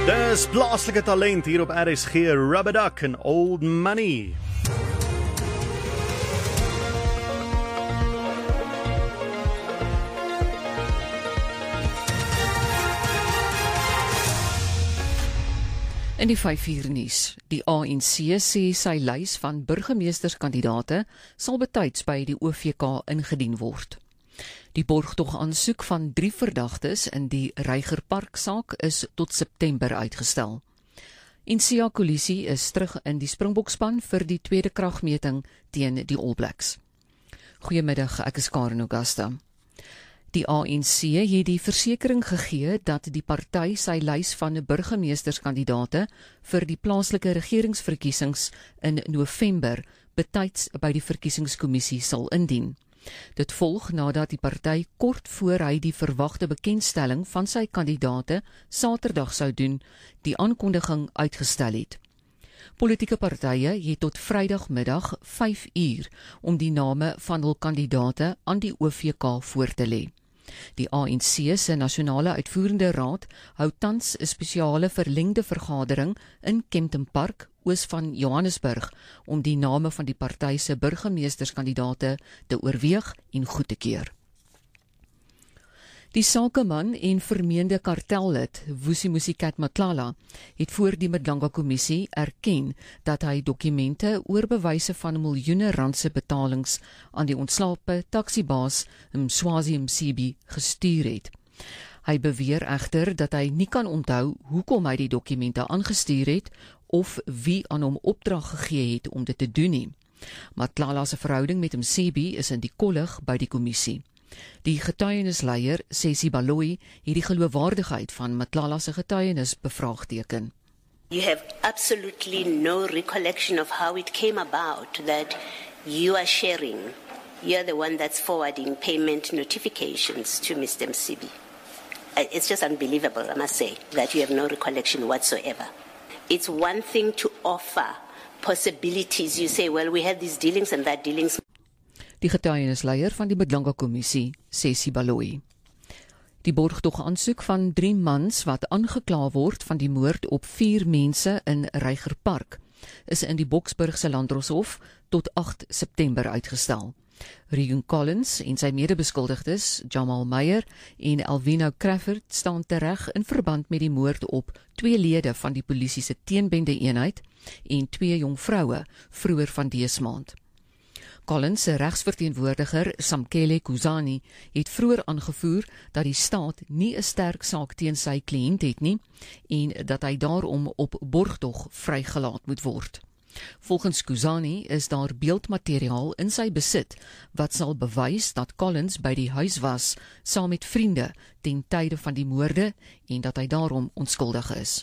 Dis plaaslike talent hier op RSG, Rubber Duck en Old Money. In die 5-uur nuus, die ANC sê sy lys van burgemeesterskandidaate sal betyds by die OVK ingedien word. Die borgtogaansoek van 3 verdagtes in die Reigerpark-saak is tot September uitgestel. En Siya Kolisi is terug in die Springbokspan vir die tweede kragmeting teen die All Blacks. Goeiemiddag, ek is Karen Augusta. Die ANC het die versekering gegee dat die party sy lys van burgemeesterskandidaate vir die plaaslike regeringsverkiesings in November betyds by die verkiesingskommissie sal indien. Dit volg nadat die party kort voor hy die verwagte bekendstelling van sy kandidaate Saterdag sou doen, die aankondiging uitgestel het. Politieke partye het tot Vrydagmiddag 5 uur om die name van hul kandidaate aan die OVK voor te lê. Die ANC se nasionale uitvoerende raad hou tans 'n spesiale verlengde vergadering in Kempton Park, oos van Johannesburg, om die name van die party se burgemeesterskandidaate te oorweeg en goed te keur. Die sakeman en vermeende kartellid, Vusimusikat Matlala, het voor die Madlanga-kommissie erken dat hy dokumente oor bewyse van miljoene randse betalings aan die ontslape taksibaas Mswazi Msibi gestuur het. Hy beweer egter dat hy nie kan onthou hoekom hy die dokumente aangestuur het of wie aan hom opdrag gegee het om dit te doen nie. Matlala se verhouding met Msibi is in die kollig by die kommissie. Die getuienisleier, Sesi Baloyi, het die geloofwaardigheid van Matlala se getuienis bevraagteken. You have absolutely no recollection of how it came about that you are sharing. You're the one that's forwarding payment notifications to Mr. Msibi. It's just unbelievable, I must say, that you have no recollection whatsoever. It's one thing to offer possibilities. You say, well, we had these dealings and that dealings. Die getuienisleier van die Madlanga-kommissie, Sesi Baloyi. Die borgtogaansoek van 3 mans wat aangekla word van die moord op 4 mense in Reigerpark is in die Boksburgse Landdroshof tot 8 September uitgestel. Regan Collins en sy medebeskuldigdes, Jamal Meyer en Alvino Crawford, staan tereg in verband met die moord op 2 lede van die polisie se teenbende-eenheid en 2 jong vroue vroeër van dese maand. Collins se regsverteenwoordiger, Samkele Kuzani, het vroeër aangevoer dat die staat nie 'n sterk saak teen sy kliënt het nie en dat hy daarom op borgtog vrygelaat moet word. Volgens Kuzani is daar beeldmateriaal in sy besit wat sal bewys dat Collins by die huis was saam met vriende ten tye van die moorde en dat hy daarom onskuldig is.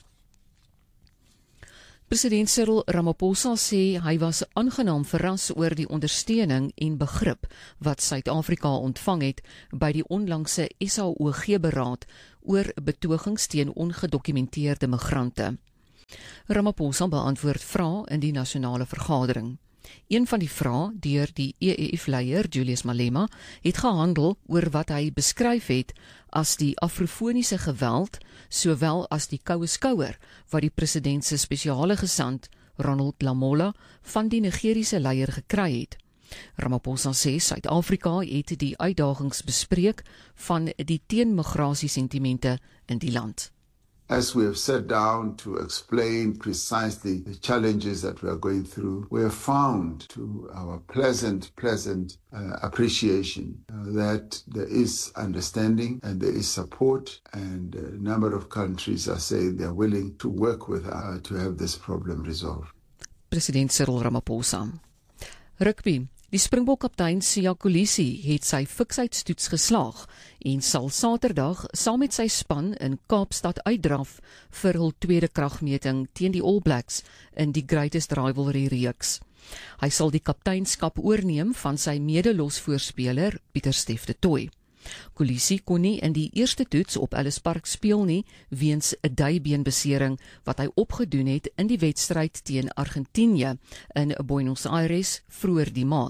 President Cyril Ramaphosa sê hy was aangenaam verras oor die ondersteuning en begrip wat Suid-Afrika ontvang het by die onlangse SAOG-beraad oor betogings teen ongedokumenteerde migrante. Ramaphosa beantwoord vrae in die nasionale vergadering. Een van die vrae deur die EFF-leier Julius Malema het gehandel oor wat hy beskryf het as die afrofoniese geweld, sowel as die koue skouer wat die president se spesiale gesant Ronald Lamola van die Nigeriese leier gekry het. Ramaphosa sê Suid-Afrika het die uitdagings bespreek van die teenmigrasie-sentimente in die land. As we have sat down to explain precisely the challenges that we are going through, we have found to our pleasant appreciation that there is understanding and there is support, and a number of countries are saying they are willing to work with us to have this problem resolved. President Cyril Ramaphosa. Rugby. Die Springbok-kaptein Siya Kolisi het sy fiksheidstoets geslaag en sal Saterdag saam met sy span in Kaapstad uitdraf vir hul tweede kragmeting teen die All Blacks in die Greatest Rivalry reeks. Hy sal die kapteinskap oorneem van sy mede-losvoorspeler Pieter-Steph du Toit. Kolisi kon nie in die eerste toets op Ellis Park speel nie weens 'n duibeenbesering wat hy opgedoen het in die wedstryd teen Argentinië in Buenos Aires vroeër die maand.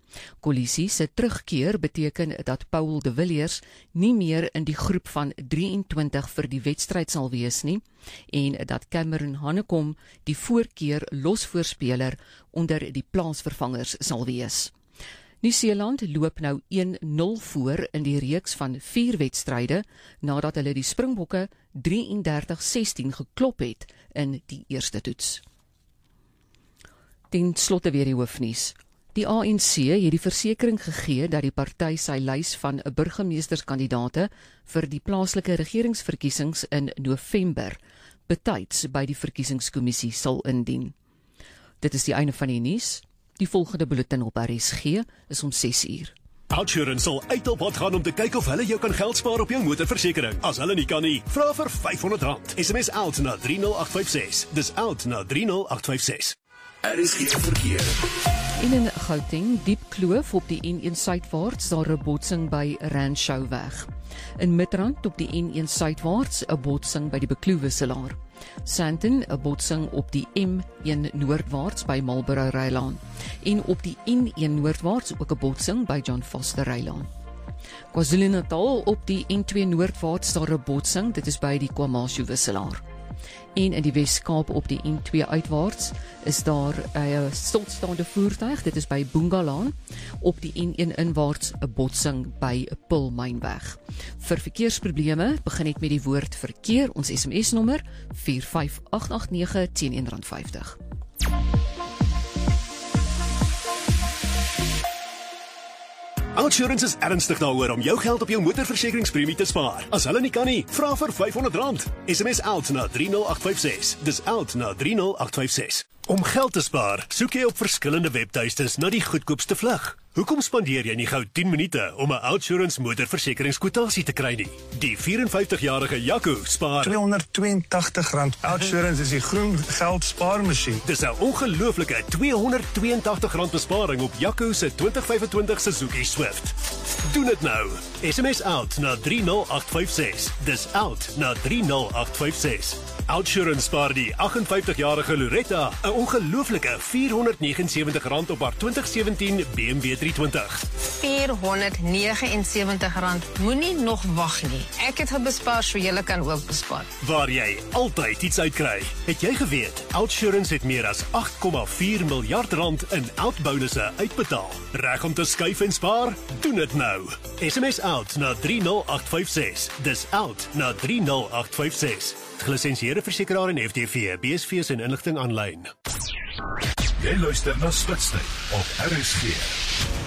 Kolisi se terugkeer beteken dat Paul de Villiers nie meer in die groep van 23 vir die wedstryd sal wees nie en dat Cameron Hanekom die voorkeur losvoorspeler onder die plaasvervangers sal wees. Nieu-Seeland loop nou 1-0 voor in die reeks van 4 wedstryde nadat hulle die Springbokke 33-16 geklop het in die eerste toets. Ten slotte weer die hoofnuus. Die ANC het die versekering gegee dat die party sy lys van burgemeesterskandidaate vir die plaaslike regeringsverkiesings in November betyds by die verkiesingskommissie sal indien. Dit is die einde van die nuus. Die volgende bulletin op RSG is om 6:00. Outsurance sal uit op pad gaan om te kyk of hulle jou kan geld spaar op jou motorversekering. As hulle nie kan nie, vra vir R500. SMS out na 30856. Dis out na 30856. RSG verkeer. In Gauteng, diep kloof op die N1 suidwaarts, daar 'n botsing by Randshowweg. In Midrand op die N1 suidwaarts, 'n botsing by die Bekloewisselaar. Sandton, 'n botsing op die M1 noordwaarts by Marlborough Rylaan. En op die N1 noordwaarts ook 'n botsing by John Foster Rylaan. KwaZulu-Natal op die N2 noordwaarts, daar 'n botsing, dit is by die KwaMashu wisselaar. En in die Wes-Kaap op die N2 uitwaarts is daar 'n stilstaande voertuig, dit is by Boongalaan, op die N1 inwaarts 'n botsing by Pulmynweg. Vir verkeersprobleme begin net met die woord verkeer, ons SMS-nommer 45889 teen R1.50. Outsurance is ernstig daaroor om jou geld op jou motorversekeringspremie te spaar. As hulle nie kan nie, vra vir R500. SMS out na 30856. Dis out na 30856. Om geld te spaar, soek jy op verskillende webtuistes na die goedkoopste vlug. Hoekom spandeer jy nie gou 10 minute om 'n Outsurance motorversekeringskwotasie te kry nie? Die 54-jarige Jaco spaar R282. Outsurance is die groen geld spaarmasjien. Dis 'n ongelooflike R282 besparing op Jaco se 2025 Suzuki Swift. Doen dit nou. SMS out na 30856. Dis out na 30856. Outsurance spaar die 58-jarige Loretta 'n ongelooflike R479 op haar 2017 BMW 320. R479. Moenie nog wag nie. Ek het gebespaar, so julle kan ook bespaar. Waar jy altyd iets uitkry. Het jy geweet, Outsurance het meer as R8,4 miljard in outbonusse uitbetaal. Reg om te skuif en spaar? Doen dit nou. SMS out na 30856. Dis out na 30856. Gelisensieerde versekeraar en FTV, BSV's en inligting aanlyn. Jy luister na Spitstyd op RSG.